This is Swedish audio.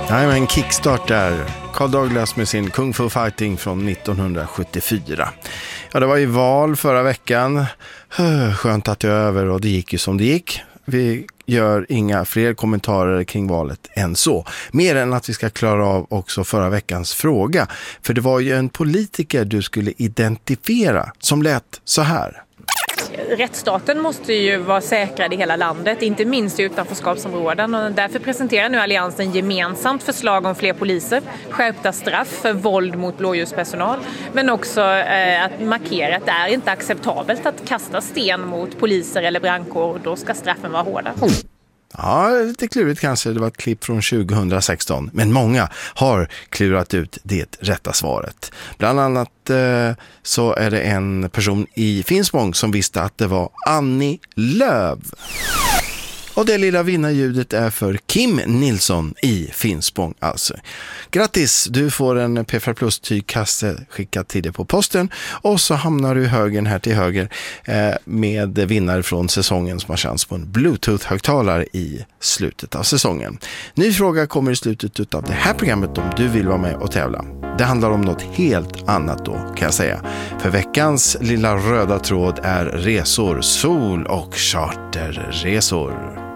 Nej, men kickstart där. Carl Douglas med sin Kung Fu Fighting från 1974. Ja, det var ju val förra veckan. Skönt att det är över och det gick ju som det gick. Vi gör inga fler kommentarer kring valet än så. Mer än att vi ska klara av också förra veckans fråga. För det var ju en politiker du skulle identifiera som lät så här. Rättsstaten måste ju vara säkrad i hela landet, inte minst i utanförskapsområden. Och därför presenterar nu Alliansen gemensamt förslag om fler poliser, skärpta straff för våld mot blåljuspersonal, men också att markera att det är inte acceptabelt att kasta sten mot poliser eller brandkår, och då ska straffen vara hårda. Ja, lite klurigt kanske. Det var ett klipp från 2016. Men många har klurat ut det rätta svaret. Bland annat så är det en person i Finspång som visste att det var Annie Lööf. Och det lilla vinnarljudet är för Kim Nilsson i Finspång alltså. Grattis, du får en P4 Plus tygkasse skickad till dig på posten. Och så hamnar du i högen här till höger med vinnare från säsongen som har chans på en Bluetooth-högtalare i slutet av säsongen. Ny fråga kommer i slutet av det här programmet om du vill vara med och tävla. Det handlar om något helt annat då, kan jag säga. För veckans lilla röda tråd är resor, sol- och charterresor.